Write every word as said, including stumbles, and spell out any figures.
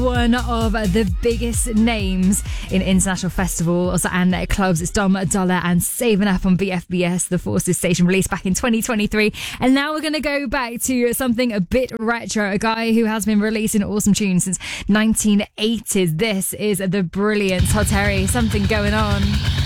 One of the biggest names in international festivals and clubs. It's Dom Dolla and Saving Up on V F B S, the Forces station, released back in twenty twenty-three. And now we're going to go back to something a bit retro, a guy who has been releasing awesome tunes since nineteen eighties. This is the brilliant Todd Terry, Something Going On.